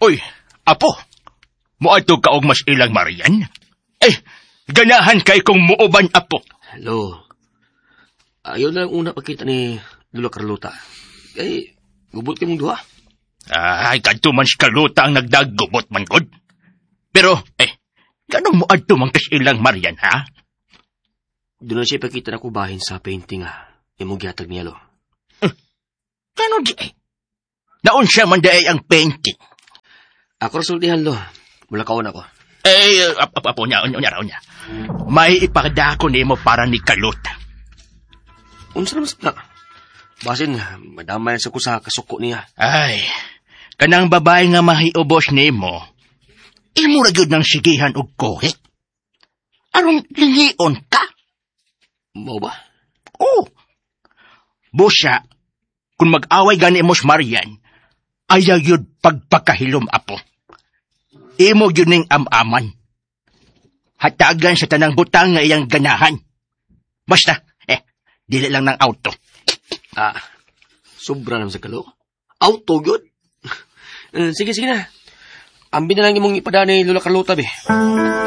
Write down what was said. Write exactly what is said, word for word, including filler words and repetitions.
Oy, apo, muadto ka og mas ilang Marian? Eh, ganahan kay kong muuban, apo. Hello. Ayaw na lang una pagkita ni Lola Carlota. Kay, gubot ka mong duha. Ay, kadto man si Carlota ang nagdagubot man gud. Pero, eh, ganong muadto man kas ilang Marian, ha? Doon na siya ipakita na ko bahin sa painting, ha? Imong gihatag niya, lo. Uh, ganon di, eh. Naun siya man daay ang painting. Ako rasultihan, lo. Mula kaon ako. Eh, ap ap apo niya, unya raw niya. May ipadako nimo para ni Carlota. Unsa naman na? Basin, madamay sa ko sa kasuko niya. Ay, kanang babae nga mahiubos nimo, imo ra gyud nang sigihan og kohit. Aron lilion ka? Mao ba? Oo. Busya, kung mag-away gani mo si Marian, ayaw yun pagpakahilom, apo. Imo yun ning am-aman. Hatagan sa tanang butang nga iyang ganahan. Basta, eh, dili lang ng auto. Ah, sobra naman sa kalo. Auto, good. uh, sige, sige na. Ambi na lang imong ipada ni Lola Carlota, be.